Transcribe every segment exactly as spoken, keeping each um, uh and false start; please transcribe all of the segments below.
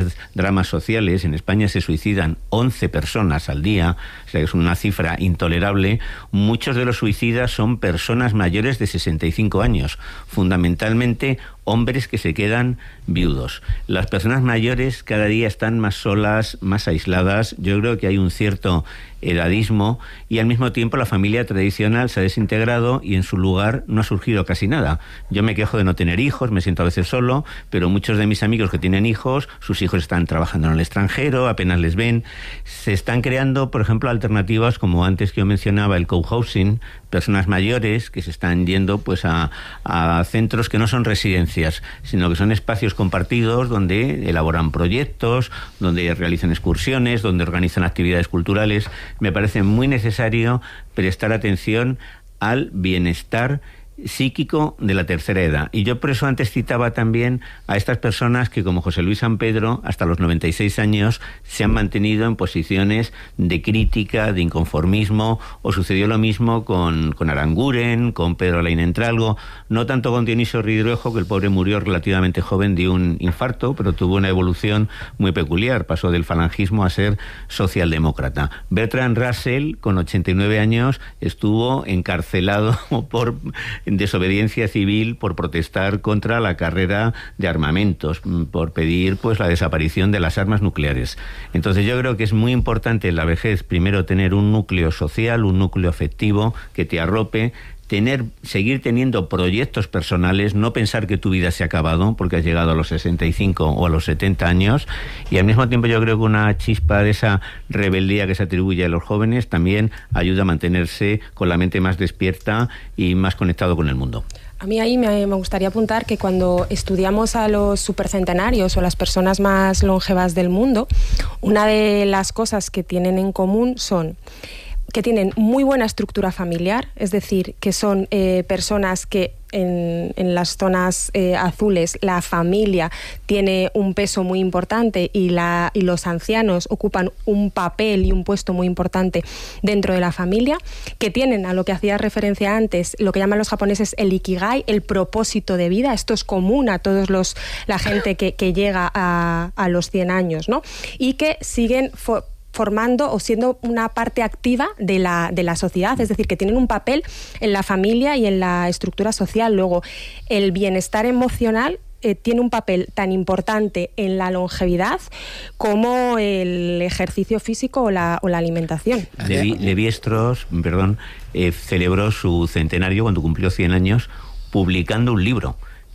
dramas sociales. En España se suicidan once personas al día, o sea, es una cifra intolerable. Muchos de los suicidas son personas mayores de sesenta y cinco años, fundamentalmente hombres que se quedan viudos. Las personas mayores cada día están más solas, más aisladas. Yo creo que hay un cierto edadismo y al mismo tiempo la familia tradicional se ha desintegrado y en su lugar no ha surgido casi nada. Yo me quejo de no tener hijos, me siento a veces solo, pero muchos de mis amigos que tienen hijos, sus hijos están trabajando en el extranjero, apenas les ven. Se están creando, por ejemplo, alternativas como antes que yo mencionaba, el cohousing, personas mayores que se están yendo pues a, a centros que no son residencias, sino que son espacios compartidos donde elaboran proyectos, donde realizan excursiones, donde organizan actividades culturales. Me parece muy necesario prestar atención al bienestar psíquico de la tercera edad. Y yo por eso antes citaba también a estas personas que, como José Luis San Pedro, hasta los noventa y seis años se han mantenido en posiciones de crítica, de inconformismo, o sucedió lo mismo con, con Aranguren, con Pedro Lain Entralgo, no tanto con Dionisio Ridruejo, que el pobre murió relativamente joven de un infarto, pero tuvo una evolución muy peculiar, pasó del falangismo a ser socialdemócrata. Bertrand Russell, con ochenta y nueve años, estuvo encarcelado por desobediencia civil por protestar contra la carrera de armamentos, por pedir pues la desaparición de las armas nucleares. Entonces yo creo que es muy importante en la vejez primero tener un núcleo social, un núcleo afectivo que te arrope, tener, seguir teniendo proyectos personales, no pensar que tu vida se ha acabado porque has llegado a los sesenta y cinco o a los setenta años, y al mismo tiempo yo creo que una chispa de esa rebeldía que se atribuye a los jóvenes también ayuda a mantenerse con la mente más despierta y más conectado con el mundo. A mí ahí me, me gustaría apuntar que cuando estudiamos a los supercentenarios o las personas más longevas del mundo, una de las cosas que tienen en común son que tienen muy buena estructura familiar, es decir, que son eh, personas que en, en las zonas eh, azules la familia tiene un peso muy importante y, la, y los ancianos ocupan un papel y un puesto muy importante dentro de la familia, que tienen, a lo que hacía referencia antes, lo que llaman los japoneses el ikigai, el propósito de vida. Esto es común a todos los la gente que, que llega a, a los cien años, ¿no? Y que siguen fo- formando o siendo una parte activa de la, de la sociedad, es decir, que tienen un papel en la familia y en la estructura social. Luego, el bienestar emocional eh, tiene un papel tan importante en la longevidad como el ejercicio físico o la, o la alimentación. Levi, Levi Strauss, perdón, eh, celebró su centenario cuando cumplió cien años publicando un libro.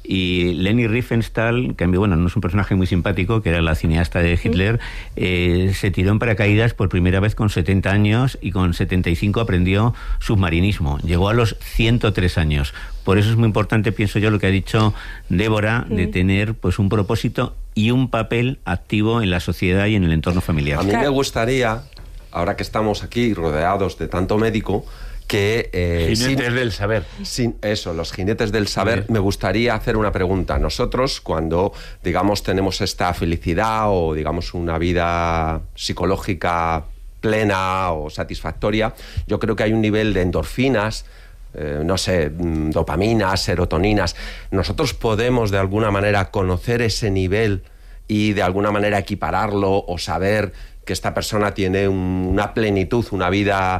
Y Leni Riefenstahl, que bueno, no es un personaje muy simpático, que era la cineasta de Hitler, eh, se tiró en paracaídas por primera vez con setenta años y con setenta y cinco aprendió submarinismo. Llegó a los ciento tres años. Por eso es muy importante, pienso yo, lo que ha dicho Débora, de tener pues un propósito y un papel activo en la sociedad y en el entorno familiar. A mí me gustaría, ahora que estamos aquí rodeados de tanto médico, que eh, jinetes sin, del saber sin eso, los jinetes del saber, sí. Me gustaría hacer una pregunta. Nosotros, cuando digamos tenemos esta felicidad o digamos una vida psicológica plena o satisfactoria, yo creo que hay un nivel de endorfinas, eh, no sé, dopaminas, serotoninas. Nosotros podemos de alguna manera conocer ese nivel y de alguna manera equipararlo o saber que esta persona tiene un, una plenitud, una vida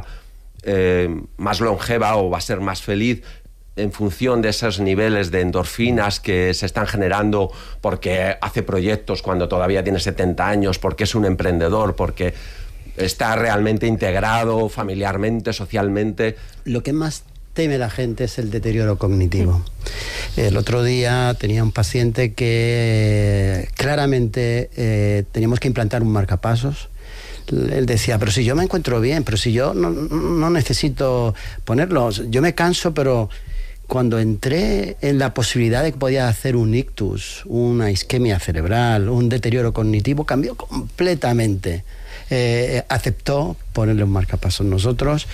Eh, más longeva o va a ser más feliz en función de esos niveles de endorfinas que se están generando porque hace proyectos cuando todavía tiene setenta años, porque es un emprendedor, porque está realmente integrado familiarmente, socialmente. Lo que más teme la gente es el deterioro cognitivo. El otro día tenía un paciente que claramente eh, teníamos que implantar un marcapasos. Él decía, pero si yo me encuentro bien, pero si yo no, no necesito ponerlo, yo me canso, pero cuando entré en la posibilidad de que podía hacer un ictus, una isquemia cerebral, un deterioro cognitivo, cambió completamente. Eh, aceptó ponerle un marcapasos. Nosotros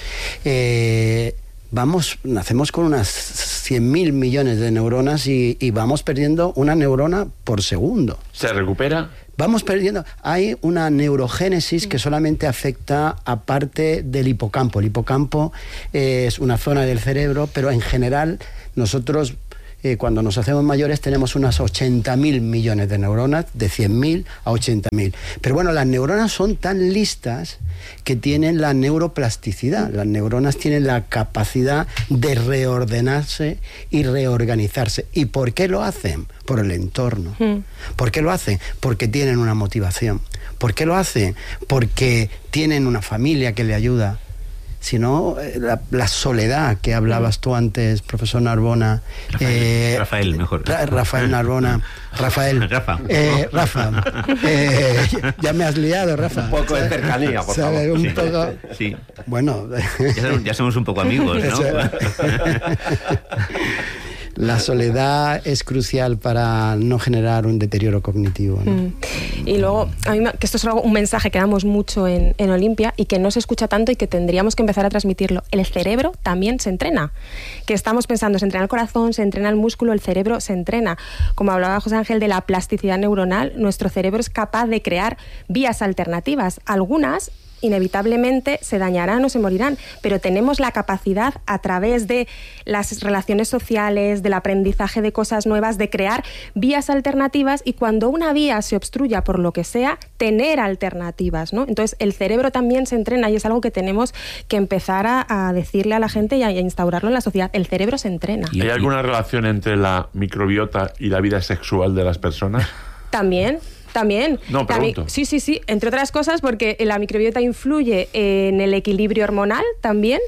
eh, vamos, nacemos con unas cien mil millones de neuronas y, y vamos perdiendo una neurona por segundo. ¿Se recupera? Vamos perdiendo. Hay una neurogénesis que solamente afecta a parte del hipocampo. El hipocampo es una zona del cerebro, pero en general nosotros eh, cuando nos hacemos mayores tenemos unas ochenta mil millones de neuronas, de cien mil a ochenta mil. Pero bueno, las neuronas son tan listas que tienen la neuroplasticidad. Las neuronas tienen la capacidad de reordenarse y reorganizarse. ¿Y por qué lo hacen? Por el entorno. Mm. ¿Por qué lo hacen? Porque tienen una motivación. ¿Por qué lo hacen? Porque tienen una familia que le ayuda. Sino la, la soledad que hablabas tú antes, profesor Narbona. Rafael, eh, Rafael mejor. Ra Rafael Narbona. Rafael. Rafa. Eh, Rafa. Eh, ya me has liado, Rafa. Un poco de cercanía, por favor. Un sí, poco... sí. Bueno. Ya somos, ya somos un poco amigos, ¿no? La soledad es crucial para no generar un deterioro cognitivo, ¿no? Mm. Y luego, a mí me, que esto es algo, un mensaje que damos mucho en, en Olimpia y que no se escucha tanto y que tendríamos que empezar a transmitirlo. El cerebro también se entrena. Que estamos pensando, se entrena el corazón, se entrena el músculo, el cerebro se entrena. Como hablaba José Ángel de la plasticidad neuronal, nuestro cerebro es capaz de crear vías alternativas. Algunas inevitablemente se dañarán o se morirán, pero tenemos la capacidad a través de las relaciones sociales, del aprendizaje de cosas nuevas, de crear vías alternativas y cuando una vía se obstruya por lo que sea, tener alternativas, ¿no? Entonces el cerebro también se entrena y es algo que tenemos que empezar a, a decirle a la gente y a, a instaurarlo en la sociedad. El cerebro se entrena. ¿Hay alguna relación entre la microbiota y la vida sexual de las personas? También. También. No, pregunto. Sí, sí, sí. Entre otras cosas porque la microbiota influye en el equilibrio hormonal también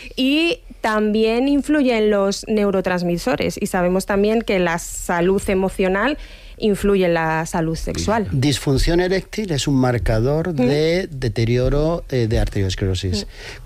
y también influye en los neurotransmisores y sabemos también que la salud emocional influye en la salud sexual. Disfunción eréctil es un marcador de mm. deterioro eh, de arteriosclerosis. Mm.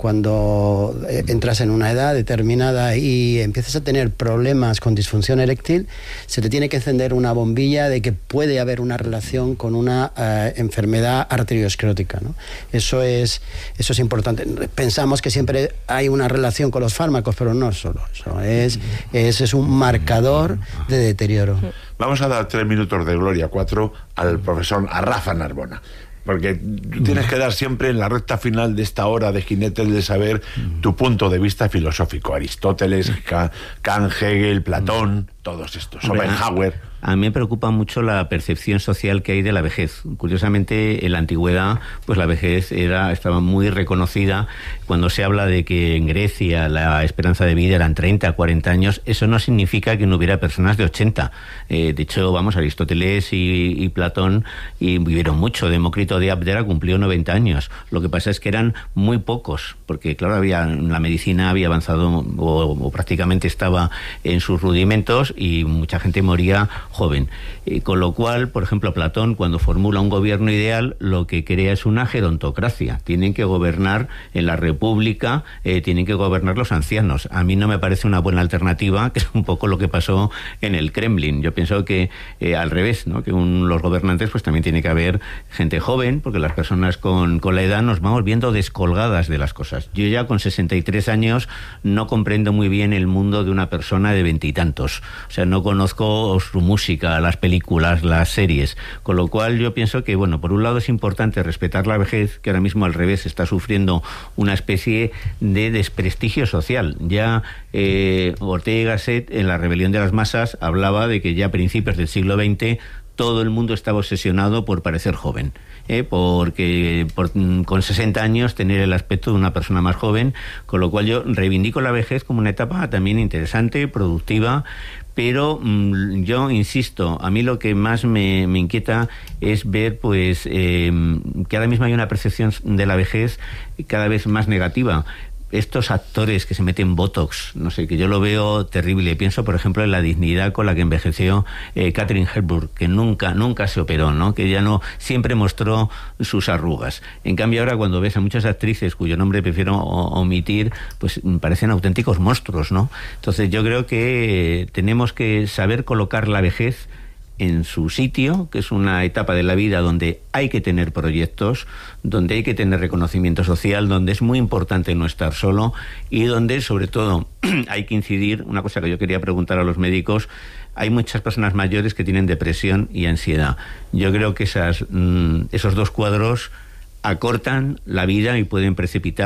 Cuando eh, entras en una edad determinada y empiezas a tener problemas con disfunción eréctil, se te tiene que encender una bombilla de que puede haber una relación con una eh, enfermedad arteriosclerótica, ¿no? Eso es, eso es importante. Pensamos que siempre hay una relación con los fármacos, pero no solo eso. Es, es, es un marcador de deterioro. Vamos a dar tres minutos de gloria, cuatro, al profesor, a Rafa Narbona. Porque tienes que dar siempre en la recta final de esta hora de Jinetes del Saber tu punto de vista filosófico. Aristóteles, Kant, Hegel, Platón, todos estos, Schopenhauer. A mí me preocupa mucho la percepción social que hay de la vejez. Curiosamente, en la antigüedad, pues la vejez era estaba muy reconocida. Cuando se habla de que en Grecia la esperanza de vida eran treinta, cuarenta años, eso no significa que no hubiera personas de ochenta. Eh, de hecho, vamos, Aristóteles y, y Platón y vivieron mucho. Demócrito de Abdera cumplió noventa años. Lo que pasa es que eran muy pocos, porque claro, había la medicina había avanzado o, o prácticamente estaba en sus rudimentos y mucha gente moría joven. Eh, con lo cual, por ejemplo, Platón, cuando formula un gobierno ideal, lo que crea es una gerontocracia. Tienen que gobernar en la república, eh, tienen que gobernar los ancianos. A mí no me parece una buena alternativa, que es un poco lo que pasó en el Kremlin. Yo pienso que eh, al revés, ¿no? Que un, los gobernantes pues también tiene que haber gente joven, porque las personas con, con la edad nos vamos viendo descolgadas de las cosas. Yo ya con sesenta y tres años no comprendo muy bien el mundo de una persona de veintitantos. O sea, no conozco su música, las películas, las series, con lo cual yo pienso que, bueno, por un lado es importante respetar la vejez, que ahora mismo al revés está sufriendo una especie de desprestigio social. Ya eh, Ortega y Gasset en La rebelión de las masas hablaba de que ya a principios del siglo veinte todo el mundo estaba obsesionado por parecer joven, ¿eh? porque por, con sesenta años tener el aspecto de una persona más joven, con lo cual yo reivindico la vejez como una etapa también interesante, productiva. Pero mmm, yo insisto, a mí lo que más me, me inquieta es ver pues eh, que ahora mismo hay una percepción de la vejez cada vez más negativa. Estos actores que se meten botox, no sé, que yo lo veo terrible. Pienso, por ejemplo, en la dignidad con la que envejeció eh, Katharine Hepburn, que nunca, nunca se operó, ¿no? Que ya no, siempre mostró sus arrugas. En cambio, ahora cuando ves a muchas actrices cuyo nombre prefiero omitir, pues parecen auténticos monstruos, ¿no? Entonces yo creo que tenemos que saber colocar la vejez en su sitio, que es una etapa de la vida donde hay que tener proyectos, donde hay que tener reconocimiento social, donde es muy importante no estar solo y donde, sobre todo, hay que incidir, una cosa que yo quería preguntar a los médicos, hay muchas personas mayores que tienen depresión y ansiedad. Yo creo que esas, mmm, esos dos cuadros acortan la vida y pueden precipitar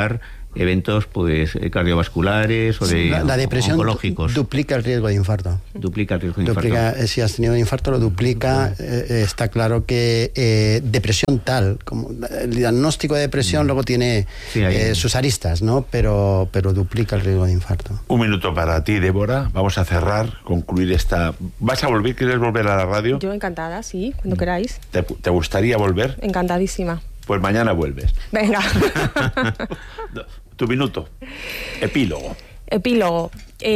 eventos pues cardiovasculares o de la, la depresión oncológicos. Duplica el riesgo de infarto. Duplica el riesgo de duplica, infarto. Si has tenido un infarto, lo duplica. Eh, está claro que eh, depresión tal, como el diagnóstico de depresión mm. luego tiene sí, eh, sus aristas, ¿no? Pero, pero duplica el riesgo de infarto. Un minuto para ti, Débora. Vamos a cerrar, concluir esta... ¿Vas a volver? ¿Quieres volver a la radio? Yo encantada, sí, cuando mm. queráis. ¿Te, ¿Te gustaría volver? Encantadísima. Pues mañana vuelves. Venga. Tu minuto. Epílogo. Epílogo.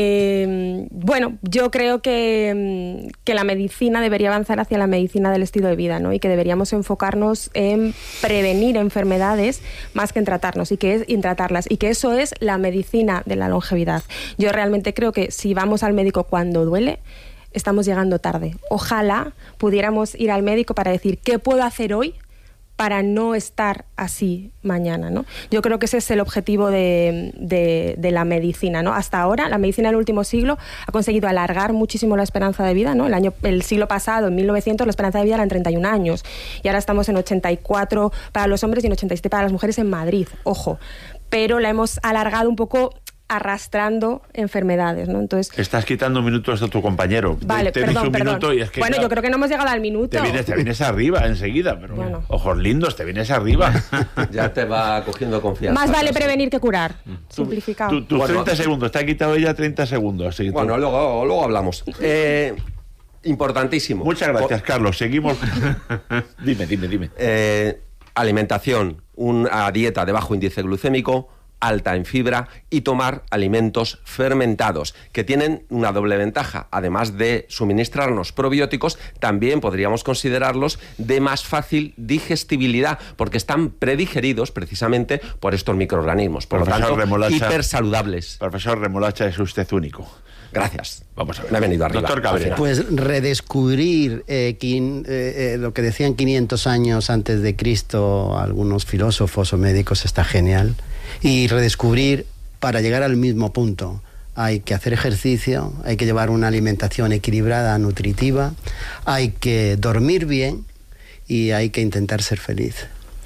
Eh, bueno, yo creo que, que la medicina debería avanzar hacia la medicina del estilo de vida, ¿no? Y que deberíamos enfocarnos en prevenir enfermedades más que en tratarnos y que es, en tratarlas. Y que eso es la medicina de la longevidad. Yo realmente creo que si vamos al médico cuando duele, estamos llegando tarde. Ojalá pudiéramos ir al médico para decir, ¿qué puedo hacer hoy para no estar así mañana, ¿no? Yo creo que ese es el objetivo de, de, de la medicina, ¿no? Hasta ahora, la medicina del último siglo ha conseguido alargar muchísimo la esperanza de vida, ¿no? El año, el siglo pasado, en mil novecientos, la esperanza de vida era en treinta y un años, y ahora estamos en ochenta y cuatro para los hombres y en ochenta y siete para las mujeres en Madrid, ojo. Pero la hemos alargado un poco arrastrando enfermedades, ¿no? Entonces, estás quitando minutos de tu compañero. Vale, Tienes perdón, un perdón. minuto y es que, bueno, claro, yo creo que no hemos llegado al minuto. Te vienes, te vienes arriba enseguida, pero bueno. Ojos lindos, te vienes arriba. Ya te va cogiendo confianza. Más vale casi. prevenir que curar. Simplificado. Tus tu, tu bueno, treinta segundos, te ha quitado ella treinta segundos. Sí, bueno, luego, luego hablamos. Eh, importantísimo. Muchas gracias, Por... Carlos. Seguimos. dime, dime, dime. Eh, alimentación, una dieta de bajo índice glucémico, alta en fibra y tomar alimentos fermentados, que tienen una doble ventaja. Además de suministrarnos probióticos, también podríamos considerarlos de más fácil digestibilidad, porque están predigeridos precisamente por estos microorganismos. Por Profesor lo tanto, Remolacha, hipersaludables. Profesor Remolacha, es usted único. Gracias. Vamos a ver. Me ha venido arriba. Doctor Cabrera. Pues redescubrir eh, quin, eh, eh, lo que decían quinientos años antes de Cristo algunos filósofos o médicos está genial. Y redescubrir para llegar al mismo punto. Hay que hacer ejercicio, hay que llevar una alimentación equilibrada, nutritiva, hay que dormir bien y hay que intentar ser feliz.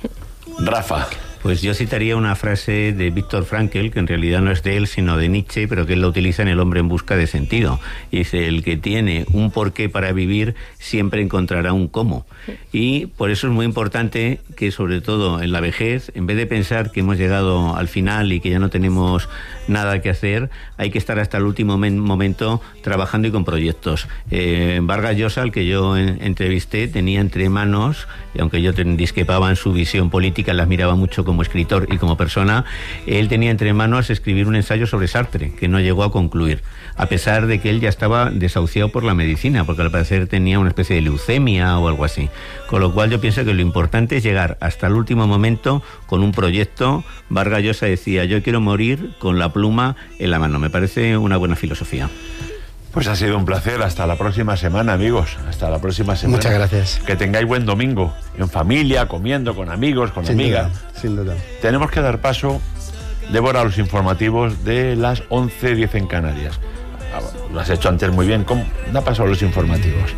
Rafa. Pues yo citaría una frase de Viktor Frankl, que en realidad no es de él, sino de Nietzsche, pero que él la utiliza en El hombre en busca de sentido. Y dice, el que tiene un porqué para vivir siempre encontrará un cómo. Y por eso es muy importante que, sobre todo en la vejez, en vez de pensar que hemos llegado al final y que ya no tenemos nada que hacer, hay que estar hasta el último momento trabajando y con proyectos. Eh, Vargas Llosa, al que yo en, entrevisté, tenía entre manos, y aunque yo discrepaba en su visión política, la admiraba mucho como escritor y como persona, él tenía entre manos escribir un ensayo sobre Sartre, que no llegó a concluir, a pesar de que él ya estaba desahuciado por la medicina, porque al parecer tenía una especie de leucemia o algo así. Con lo cual yo pienso que lo importante es llegar hasta el último momento con un proyecto. Vargas Llosa decía, yo quiero morir con la pluma en la mano. Me parece una buena filosofía. Pues ha sido un placer. Hasta la próxima semana, amigos. Hasta la próxima semana. Muchas gracias. Que tengáis buen domingo. En familia, comiendo, con amigos, con sin amigas. Duda, sin duda. Tenemos que dar paso, Débora, a los informativos de las once diez en Canarias. Lo has hecho antes muy bien. ¿Cómo? Da paso a los informativos.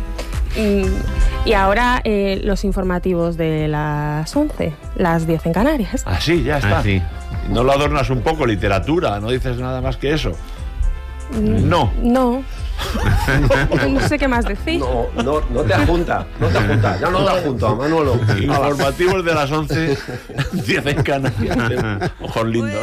Y ahora eh, los informativos de las once, las diez en Canarias. Ah, sí, ya está. Ah, sí. No lo adornas un poco, literatura, no dices nada más que eso. No. No. No sé qué más decir. No, no, no te ajunta, no te ajunta. Ya no te ajunto, Manolo. Informativos de las once, diez en Canarias. Ojos lindos.